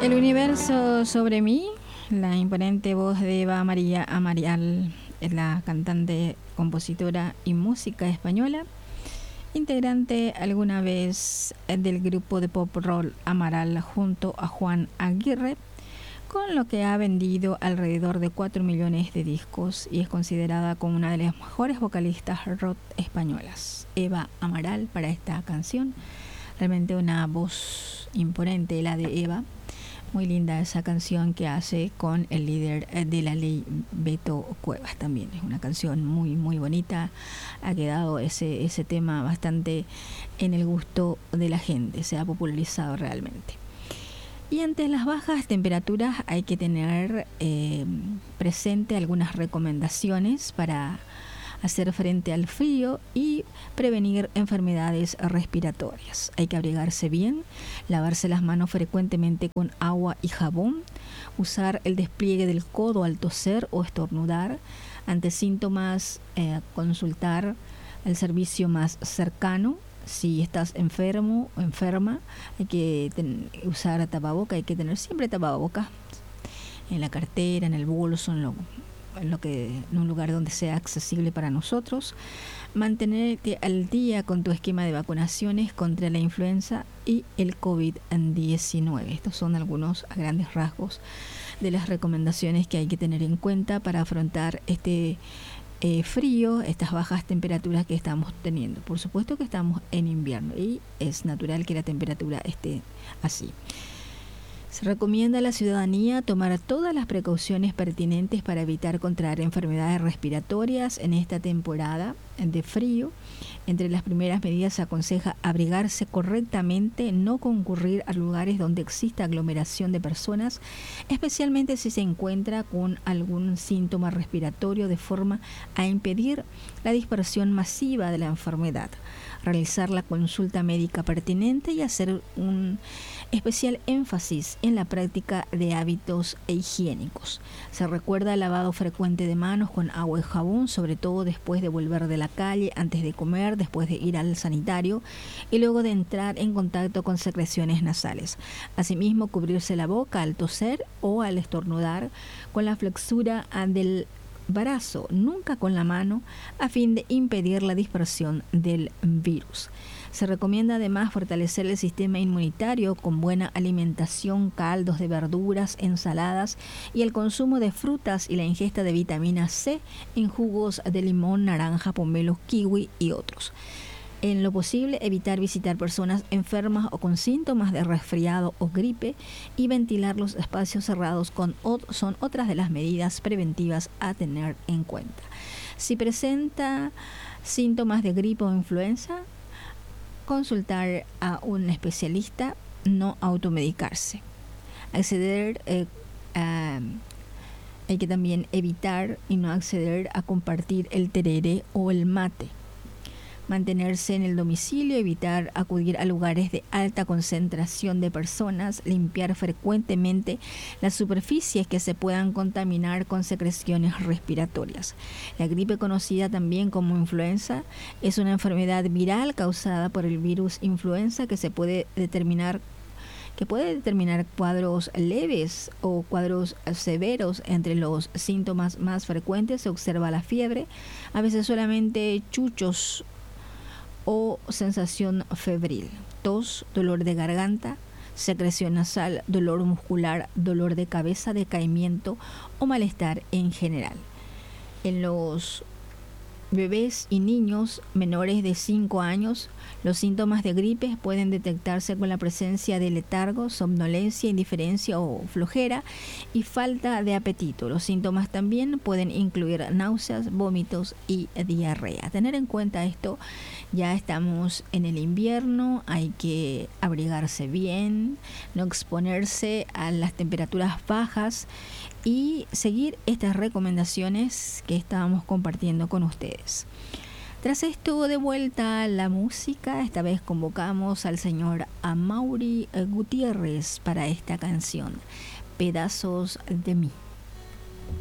El universo sobre mí, la imponente voz de Eva María Amarial, es la cantante, compositora y música española, integrante alguna vez del grupo de pop rock Amaral junto a Juan Aguirre, con lo que ha vendido alrededor de 4 millones de discos y es considerada como una de las mejores vocalistas rock españolas. Eva Amaral para esta canción, realmente una voz imponente la de Eva. Muy linda esa canción que hace con el líder de La Ley, Beto Cuevas. También es una canción muy muy bonita. Ha quedado ese tema bastante en el gusto de la gente, se ha popularizado realmente. Y ante las bajas temperaturas hay que tener presente algunas recomendaciones para hacer frente al frío y prevenir enfermedades respiratorias. Hay que abrigarse bien, lavarse las manos frecuentemente con agua y jabón, usar el despliegue del codo al toser o estornudar. Ante síntomas, consultar el servicio más cercano. Si estás enfermo o enferma, hay que usar tapabocas, hay que tener siempre tapabocas en la cartera, en el bolso, en un lugar donde sea accesible para nosotros. Mantenerte al día con tu esquema de vacunaciones contra la influenza y el COVID-19. Estos son algunos a grandes rasgos de las recomendaciones que hay que tener en cuenta para afrontar este frío, estas bajas temperaturas que estamos teniendo. Por supuesto que estamos en invierno y es natural que la temperatura esté así. Se recomienda a la ciudadanía tomar todas las precauciones pertinentes para evitar contraer enfermedades respiratorias en esta temporada de frío. Entre las primeras medidas se aconseja abrigarse correctamente, no concurrir a lugares donde exista aglomeración de personas, especialmente si se encuentra con algún síntoma respiratorio, de forma a impedir la dispersión masiva de la enfermedad. Realizar la consulta médica pertinente y hacer un especial énfasis en la práctica de hábitos higiénicos. Se recuerda el lavado frecuente de manos con agua y jabón, sobre todo después de volver de la calle, antes de comer, después de ir al sanitario y luego de entrar en contacto con secreciones nasales. Asimismo, cubrirse la boca al toser o al estornudar con la flexura del brazo, nunca con la mano, a fin de impedir la dispersión del virus. Se recomienda además fortalecer el sistema inmunitario con buena alimentación, caldos de verduras, ensaladas y el consumo de frutas y la ingesta de vitamina C en jugos de limón, naranja, pomelo, kiwi y otros. En lo posible, evitar visitar personas enfermas o con síntomas de resfriado o gripe y ventilar los espacios cerrados son otras de las medidas preventivas a tener en cuenta. Si presenta síntomas de gripe o influenza, consultar a un especialista, no automedicarse. Hay que también evitar y no acceder a compartir el tereré o el mate. Mantenerse en el domicilio, evitar acudir a lugares de alta concentración de personas, limpiar frecuentemente las superficies que se puedan contaminar con secreciones respiratorias. La gripe, conocida también como influenza, es una enfermedad viral causada por el virus influenza que puede determinar cuadros leves o cuadros severos. Entre los síntomas más frecuentes se observa la fiebre, a veces solamente chuchos o sensación febril, tos, dolor de garganta, secreción nasal, dolor muscular, dolor de cabeza, decaimiento o malestar en general. En los bebés y niños menores de 5 años, los síntomas de gripe pueden detectarse con la presencia de letargo, somnolencia, indiferencia o flojera y falta de apetito. Los síntomas también pueden incluir náuseas, vómitos y diarrea. Tener en cuenta esto, ya estamos en el invierno, hay que abrigarse bien, no exponerse a las temperaturas bajas y seguir estas recomendaciones que estábamos compartiendo con ustedes. Tras esto, de vuelta a la música, esta vez convocamos al señor Amaury Gutiérrez para esta canción, Pedazos de mí.